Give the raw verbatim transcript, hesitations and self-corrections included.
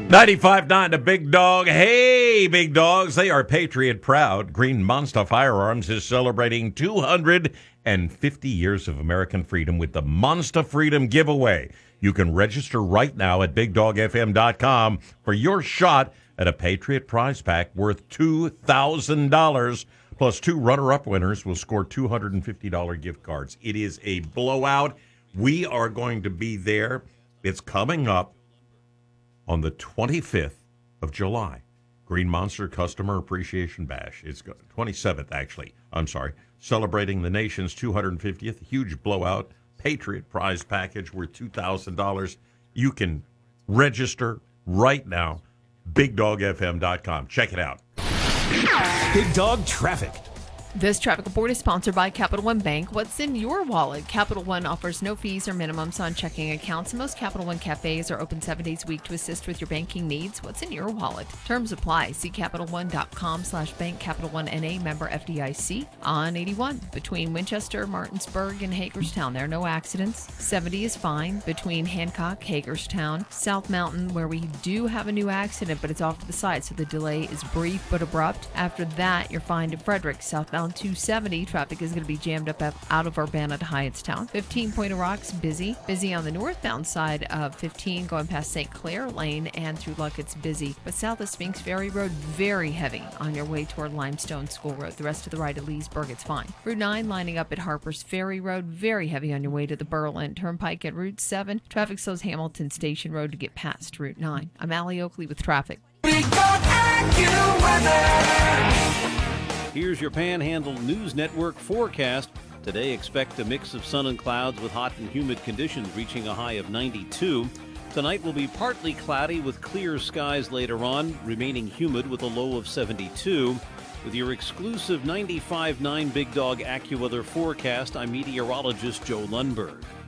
ninety-five point nine to Big Dog. Hey, Big Dogs. They are Patriot proud. Green Monster Firearms is celebrating two hundred fifty years of American freedom with the Monster Freedom Giveaway. You can register right now at big dog f m dot com for your shot at a Patriot prize pack worth two thousand dollars. Plus, two runner-up winners will score two hundred fifty dollars gift cards. It is a blowout. We are going to be there. It's coming up on the twenty-fifth of July. Green Monster Customer Appreciation Bash. It's twenty-seventh, actually. I'm sorry. Celebrating the nation's two hundred fiftieth. Huge blowout. Patriot prize package worth two thousand dollars. You can register right now. big dog f m dot com. Check it out. Big Dog Traffic. This traffic report is sponsored by Capital One Bank. What's in your wallet? Capital One offers no fees or minimums on checking accounts. Most Capital One cafes are open seven days a week to assist with your banking needs. What's in your wallet? Terms apply. See capital one dot com slash bank. Capital One N A, member F D I C. On eighty-one, between Winchester, Martinsburg, and Hagerstown, there are no accidents. seventy is fine between Hancock, Hagerstown, South Mountain, where we do have a new accident, but it's off to the side, so the delay is brief but abrupt. After that, you're fine to Frederick, southbound two seventy. Traffic is going to be jammed up out of Urbana to Hyattstown. fifteen Point of Rocks, busy. Busy on the northbound side of fifteen, going past Saint Clair Lane, and through Luck, it's busy. But south of Spinks Ferry Road, very heavy on your way toward Limestone School Road. The rest of the ride at Leesburg, it's fine. Route nine lining up at Harper's Ferry Road, very heavy on your way to the Berlin Turnpike at Route seven. Traffic slows Hamilton Station Road to get past Route nine. I'm Allie Oakley with traffic. Big Dog AccuWeather. Here's your Panhandle News Network forecast. Today, expect a mix of sun and clouds with hot and humid conditions reaching a high of ninety-two. Tonight will be partly cloudy with clear skies later on, remaining humid with a low of seventy-two. With your exclusive ninety-five point nine Big Dog AccuWeather forecast, I'm meteorologist Joe Lundberg.